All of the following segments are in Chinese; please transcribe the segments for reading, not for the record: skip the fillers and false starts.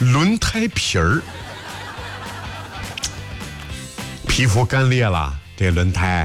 轮胎皮儿，皮肤干裂了，这轮胎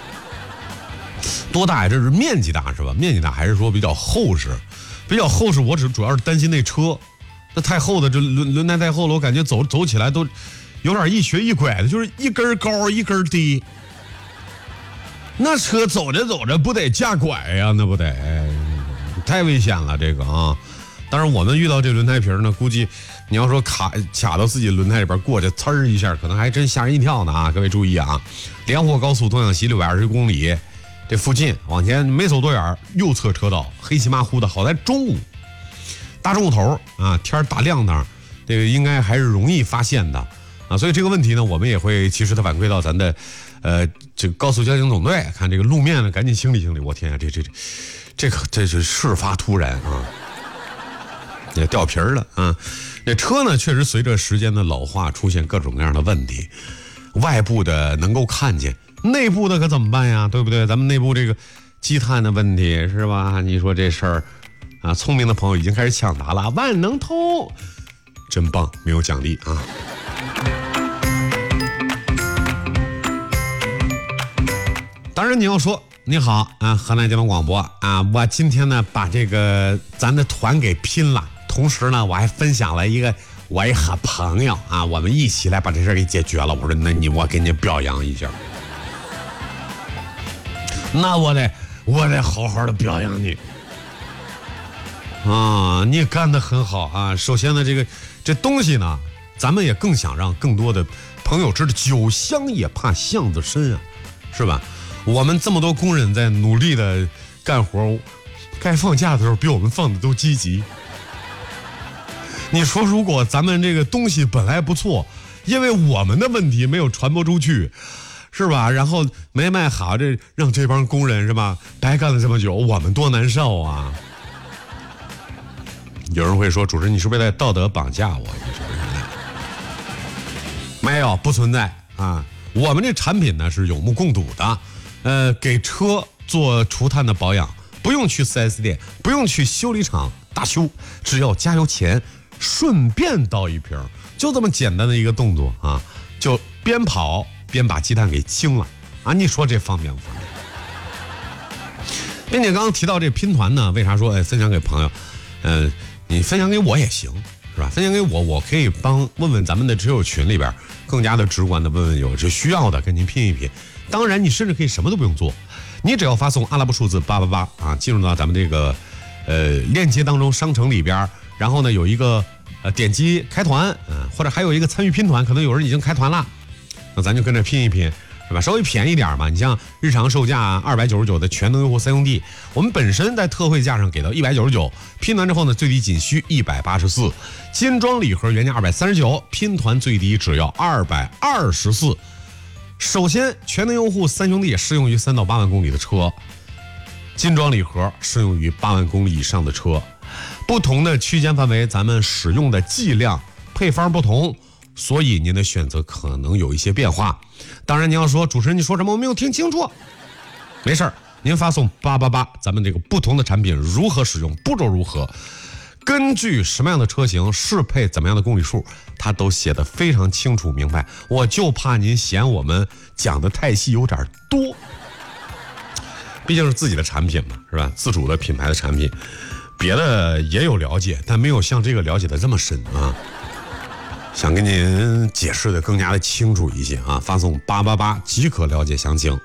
多大呀？这是面积大是吧？面积大还是说比较厚实？比较厚实，我主要是担心那车，那太厚的，这轮胎太厚了，我感觉走起来都有点一瘸一拐的，就是一根高一根低。那车走着不得架拐呀？那不得，太危险了这个啊！当然我们遇到这轮胎皮呢，估计你要说卡到自己轮胎里边过去，呲儿一下，可能还真吓人一跳呢啊！各位注意啊，连霍高速东向西620公里，这附近往前没走多远，右侧车道黑漆麻糊的，好在中午，大中午头啊，天大亮堂，这个应该还是容易发现的啊！所以这个问题呢，我们也会及时的反馈到咱的这个高速交警总队，看这个路面呢，赶紧清理清理。我天啊，这是事发突然啊！也掉皮儿了啊！这车呢，确实随着时间的老化，出现各种各样的问题。外部的能够看见，内部的可怎么办呀？对不对？咱们内部这个积碳的问题是吧？你说这事儿啊，聪明的朋友已经开始抢答了，万能通，真棒，没有奖励啊！当然你要说你好啊，河南交通广播啊，我今天呢把这个咱的团给拼了。同时呢，我还分享了我一好朋友啊，我们一起来把这事给解决了。我说，那我给你表扬一下，那我得好好的表扬你啊，你干得很好啊。首先呢，这东西呢，咱们也更想让更多的朋友知道，酒香也怕巷子深啊，是吧？我们这么多工人在努力的干活，该放假的时候比我们放的都积极。你说如果咱们这个东西本来不错，因为我们的问题没有传播出去，是吧？然后没卖好，这让这帮工人是吧白干了这么久，我们多难受啊！有人会说，主持人你是不是在道德绑架我？你是不是？没有，不存在啊！我们这产品呢是有目共睹的，给车做除碳的保养，不用去 4S 店，不用去修理厂大修，只要加油前顺便倒一瓶，就这么简单的一个动作啊，就边跑边把积碳给清了啊！你说这方便不方便？并且刚刚提到这拼团呢，为啥说分享给朋友？你分享给我也行，是吧？分享给我可以问问咱们的车友群里边，更加的直观的问问有这需要的，跟您拼一拼。当然，你甚至可以什么都不用做，你只要发送阿拉伯数字888啊，进入到咱们这个链接当中，商城里边。然后呢，有一个点击开团，或者还有一个参与拼团，可能有人已经开团了，那咱就跟着拼一拼，是吧？稍微便宜点嘛。你像日常售价299的全能优惠3兄弟，我们本身在特惠价上给到199，拼团之后呢，最低仅需184，精装礼盒原价239，拼团最低只要224。首先，全能优惠3兄弟适用于3到8万公里的车，精装礼盒适用于8万公里以上的车。不同的区间范围，咱们使用的剂量配方不同，所以您的选择可能有一些变化。当然，您要说主持人你说什么我没有听清楚，没事儿，您发送888，咱们这个不同的产品如何使用，步骤如何，根据什么样的车型适配怎么样的公里数，它都写得非常清楚明白。我就怕您嫌我们讲的太细有点多，毕竟是自己的产品嘛，是吧？自主的品牌的产品。别的也有了解，但没有像这个了解的这么深啊。想跟您解释的更加的清楚一些啊，发送888即可了解详情。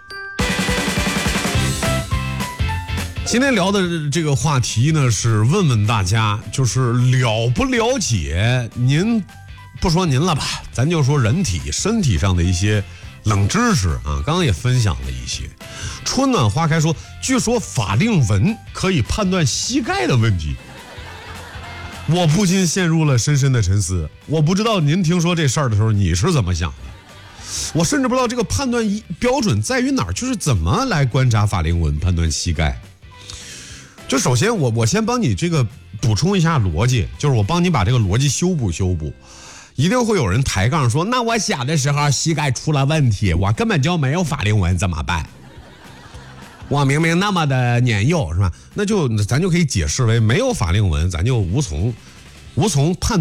今天聊的这个话题呢，是问问大家，就是了不了解您，不说您了吧，咱就说人体身体上的一些冷知识啊，刚刚也分享了一些。春暖花开说，据说法令纹可以判断膝盖的问题，我不禁陷入了深深的沉思。我不知道您听说这事儿的时候你是怎么想的，我甚至不知道这个判断标准在于哪儿，就是怎么来观察法令纹判断膝盖。就首先我先帮你这个补充一下逻辑，就是我帮你把这个逻辑修补。一定会有人抬杠说，那我小的时候膝盖出了问题，我根本就没有法令纹，怎么办？我明明那么的年幼，是吧？那就咱就可以解释为没有法令纹，咱就无从判断。